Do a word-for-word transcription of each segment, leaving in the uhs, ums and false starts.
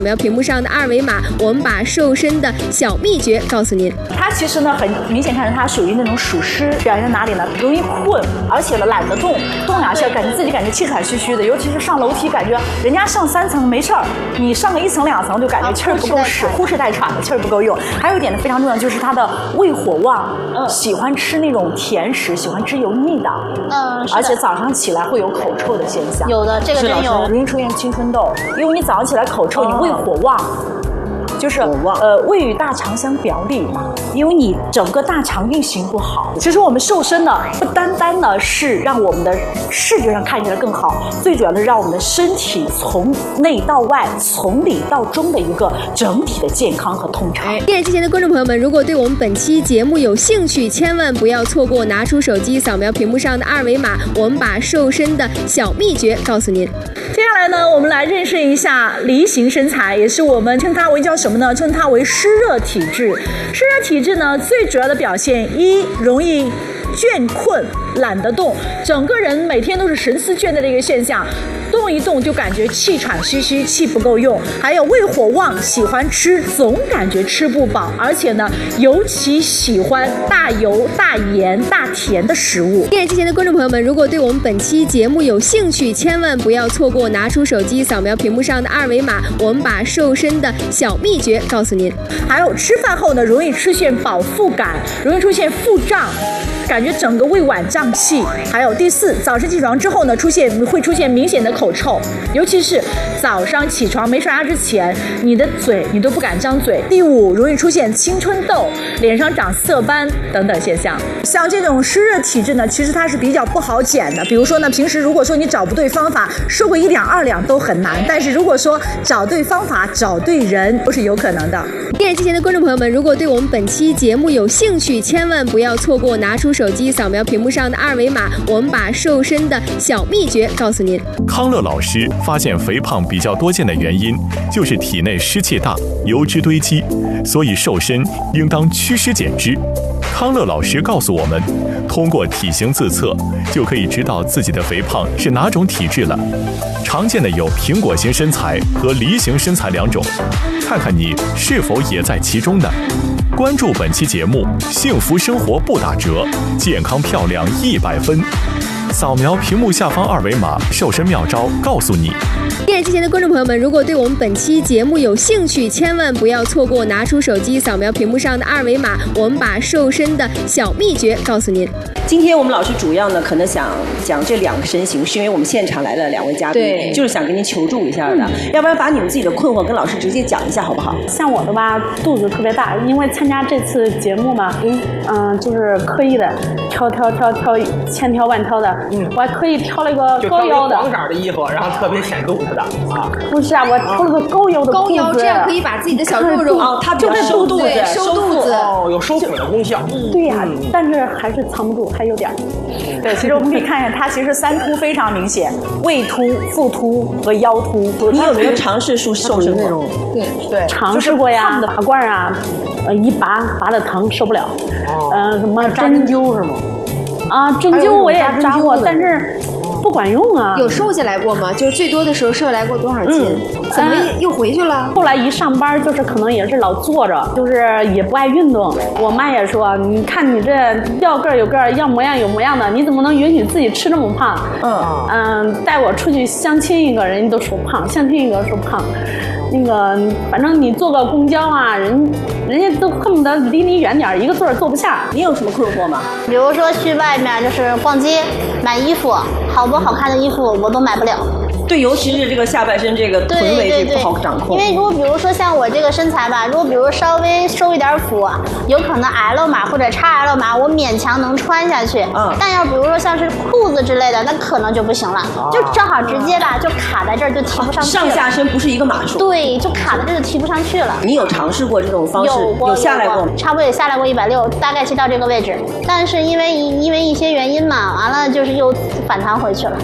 扫描屏幕上的二维码，我们把瘦身的小秘诀告诉您。 它其实呢，很明显看着它属于那种属湿，表现在哪里呢？容易困，而且呢懒得动，动两下感觉自己感觉气喘吁吁的，尤其是上楼梯，感觉人家上三层没事儿，你上个一层两层就感觉气儿不够使，呼哧带喘的，气儿不够用。还有一点呢非常重要，就是它的胃火旺，嗯，喜欢吃那种甜食，喜欢吃油腻的， 嗯， 而且早上起来会有口臭的现象。 有的，这个真有， 容易出现青春痘，因为你早上起来口臭，你胃火旺。就是呃，胃与大肠相表里嘛，因为你整个大肠运行不好。其实我们瘦身呢，不单单呢是让我们的视觉上看起来更好，最主要的是让我们的身体从内到外、从里到中的一个整体的健康和通畅。 电视机前的观众朋友们，如果对我们本期节目有兴趣，千万不要错过，拿出手机扫描屏幕上的二维码，我们把瘦身的小秘诀告诉您。 接下来呢，我们来认识一下梨形身材，也是我们称它为叫什么呢？称它为湿热体质。湿热体质呢，最主要的表现一，容易倦困，懒得动，整个人每天都是神思倦怠的一个现象，动一动就感觉气喘吁吁，气不够用。还有胃火旺，喜欢吃，总感觉吃不饱，而且呢，尤其喜欢大油、大盐、大甜的食物。 电视机前的观众朋友们，如果对我们本期节目有兴趣，千万不要错过，拿出手机扫描屏幕上的二维码，我们把瘦身的小秘诀告诉您。 还有吃饭后呢，容易出现饱腹感，容易出现腹胀，感觉整个胃脘胀气。还有第四，早上起床之后呢，出现会出现明显的口臭，尤其是早上起床没刷牙之前，你的嘴你都不敢张嘴。第五，容易出现青春痘，脸上长色斑等等现象。像这种湿热体质呢，其实它是比较不好减的。比如说呢，平时如果说你找不对方法，瘦个一两二两都很难，但是如果说找对方法、找对人，都是有可能的。 电视机前的观众朋友们，如果对我们本期节目有兴趣，千万不要错过，拿出手机扫描屏幕上的二维码，我们把瘦身的小秘诀告诉您。 康乐老师发现肥胖比较多见的原因就是体内湿气大，油脂堆积，所以瘦身应当祛湿减脂。康乐老师告诉我们，通过体型自测就可以知道自己的肥胖是哪种体质了。常见的有苹果型身材和梨形身材两种，看看你是否也在其中呢？关注本期节目，幸福生活不打折，健康漂亮一百分。扫描屏幕下方二维码，瘦身妙招告诉你。 电视机前的观众朋友们，如果对我们本期节目有兴趣，千万不要错过，拿出手机扫描屏幕上的二维码，我们把瘦身的小秘诀告诉您。 今天我们老师主要呢，可能想讲这两个身形，是因为我们现场来了两位嘉宾，就是想跟您求助一下的。嗯、要不然把你们自己的困惑跟老师直接讲一下，好不好？ 像我的吧，肚子特别大，因为参加这次节目嘛，嗯嗯、呃，就是刻意的挑挑挑挑，千挑万挑的，嗯，我还刻意挑了一个高腰的黄色的衣服，然后特别显肚子的啊。 不是啊，我挑了个高腰的高腰，这样可以把自己的小肉肉哦，它比较收肚子， 收肚子哦，有收腹的功效。 嗯、对呀、啊，但是还是藏不住，还有点。 对，其实我们可以看一下，它其实三凸非常明显，胃凸、腹凸和腰凸。 你有没有尝试瘦瘦身那种？ 对对， 尝试过呀，拔罐啊，呃，一拔拔的疼，受不了。哦。呃，什么针灸是吗？ 啊，针灸我也扎过，但是不管用啊。 有瘦下来过吗？就是最多的时候瘦下来过多少斤？嗯、怎么又回去了？ 后来一上班，就是可能也是老坐着，就是也不爱运动。我妈也说，你看你这要个儿有个儿，要模样有模样的，你怎么能允许自己吃这么胖？嗯嗯，带我出去相亲一个人家都说胖，相亲一个说胖。那个，反正你坐个公交啊，人人家都恨不得离你远点，一个座儿坐不下。 你有什么困惑吗？ 比如说去外面就是逛街买衣服，好多好看的衣服我都买不了。 对，尤其是这个下半身这个臀围这不好掌控。 因为如果比如说像我这个身材吧，如果比如稍微收一点腹，有可能 L 码或者 X L 码，我勉强能穿下去。嗯。但要比如说像是裤子之类的，那可能就不行了，啊、就正好直接吧，就卡在这儿就提不上去了。 上下身不是一个码数。 对，就卡在这儿就提不上去了。 你有尝试过这种方式？ 有过， 有下来过吗？ 差不多也下来过一百六，大概是到这个位置，但是因为因为一些原因嘛，完了就是又反弹回去了。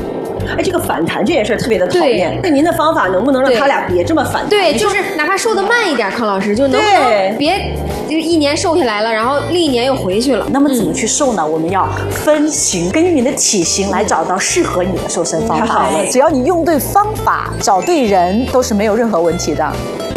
哎，这个反弹这件事特别的讨厌。那您的方法能不能让他俩别这么反弹？ 对，就是哪怕瘦的慢一点，康老师就能不能别就一年瘦下来了，然后另一年又回去了。 那么怎么去瘦呢？我们要分型，根据你的体型来找到适合你的瘦身方法。只要你用对方法，找对人，都是没有任何问题的。